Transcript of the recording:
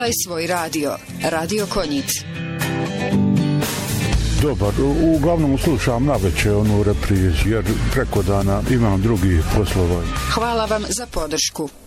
svoj radio. Radio Konjic. Dobar, uglavnom slušam navečer onu reprizu, jer preko dana imam drugih poslova. Hvala vam za podršku.